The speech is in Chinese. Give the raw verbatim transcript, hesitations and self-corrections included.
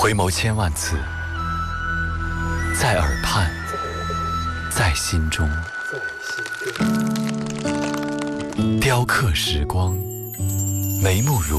回眸千万次，在耳畔，在心中，雕刻时光，眉目如